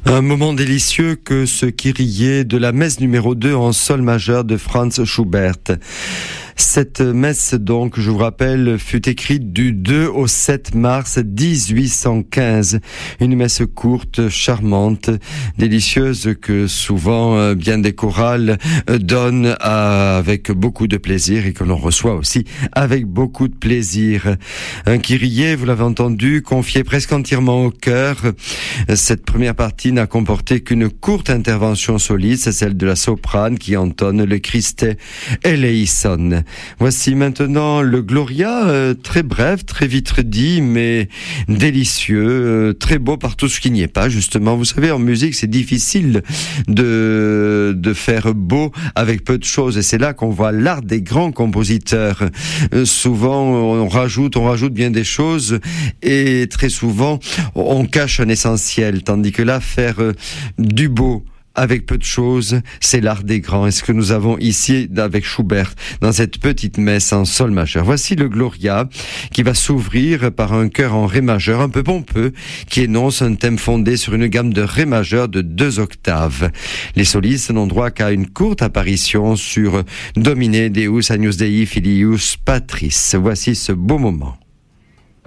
Un moment délicieux que ce Kyrie de la messe numéro 2 en sol majeur de Franz Schubert. Cette messe, donc, je vous rappelle, fut écrite du 2 au 7 mars 1815. Une messe courte, charmante, délicieuse que souvent bien des chorales donnent avec beaucoup de plaisir et que l'on reçoit aussi avec beaucoup de plaisir. Un Kyrie, vous l'avez entendu, confié presque entièrement au chœur. Cette première partie n'a comporté qu'une courte intervention soliste, c'est celle de la soprane qui entonne le Christe eleison. Voici maintenant le Gloria, très bref, très vite dit, mais délicieux, très beau par tout ce qui n'y est pas, justement. Vous savez, en musique, c'est difficile de faire beau avec peu de choses, et c'est là qu'on voit l'art des grands compositeurs. Souvent, on rajoute bien des choses, et très souvent, on cache un essentiel, tandis que là, faire du beau avec peu de choses, c'est l'art des grands. Et ce que nous avons ici avec Schubert dans cette petite messe en sol majeur. Voici le Gloria qui va s'ouvrir par un chœur en ré majeur un peu pompeux qui énonce un thème fondé sur une gamme de ré majeur de 2 octaves. Les solistes n'ont droit qu'à une courte apparition sur Domine Deus Agnus Dei Filius Patris. Voici ce beau moment.